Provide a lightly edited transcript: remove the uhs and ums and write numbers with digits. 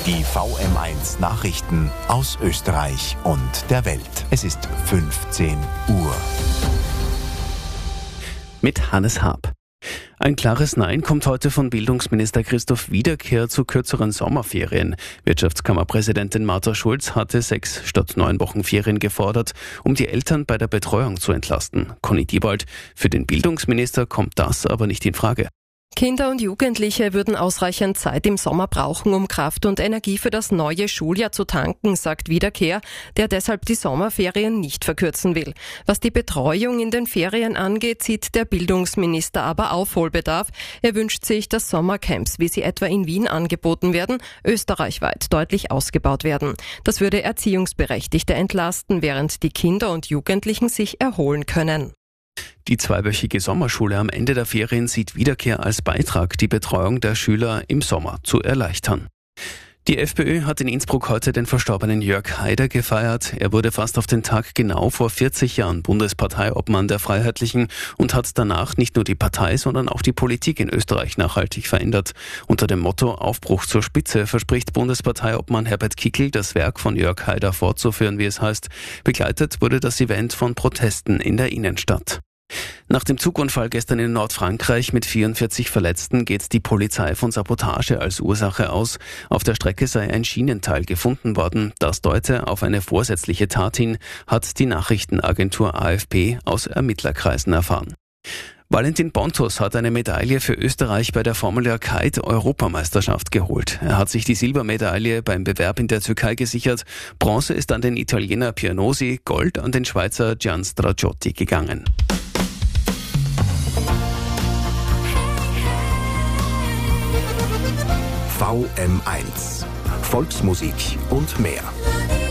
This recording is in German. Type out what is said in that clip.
Die VM1 Nachrichten aus Österreich und der Welt. Es ist 15 Uhr. Mit Hannes Haab. Ein klares Nein kommt heute von Bildungsminister Christoph Wiederkehr zu kürzeren Sommerferien. Wirtschaftskammerpräsidentin Martha Schulz hatte 6 statt 9 Wochen Ferien gefordert, um die Eltern bei der Betreuung zu entlasten. Conny Diebold: Für den Bildungsminister kommt das aber nicht in Frage. Kinder und Jugendliche würden ausreichend Zeit im Sommer brauchen, um Kraft und Energie für das neue Schuljahr zu tanken, sagt Wiederkehr, der deshalb die Sommerferien nicht verkürzen will. Was die Betreuung in den Ferien angeht, sieht der Bildungsminister aber Aufholbedarf. Er wünscht sich, dass Sommercamps, wie sie etwa in Wien angeboten werden, österreichweit deutlich ausgebaut werden. Das würde Erziehungsberechtigte entlasten, während die Kinder und Jugendlichen sich erholen können. Die 2-wöchige Sommerschule am Ende der Ferien sieht Wiederkehr als Beitrag, die Betreuung der Schüler im Sommer zu erleichtern. Die FPÖ hat in Innsbruck heute den verstorbenen Jörg Haider gefeiert. Er wurde fast auf den Tag genau vor 40 Jahren Bundesparteiobmann der Freiheitlichen und hat danach nicht nur die Partei, sondern auch die Politik in Österreich nachhaltig verändert. Unter dem Motto Aufbruch zur Spitze verspricht Bundesparteiobmann Herbert Kickl, das Werk von Jörg Haider fortzuführen, wie es heißt. Begleitet wurde das Event von Protesten in der Innenstadt. Nach dem Zugunfall gestern in Nordfrankreich mit 44 Verletzten geht die Polizei von Sabotage als Ursache aus. Auf der Strecke sei ein Schienenteil gefunden worden. Das deute auf eine vorsätzliche Tat hin, hat die Nachrichtenagentur AFP aus Ermittlerkreisen erfahren. Valentin Pontus hat eine Medaille für Österreich bei der Formula Kite Europameisterschaft geholt. Er hat sich die Silbermedaille beim Bewerb in der Türkei gesichert. Bronze ist an den Italiener Pianosi, Gold an den Schweizer Gian Straciotti gegangen. VM1 Volksmusik und mehr.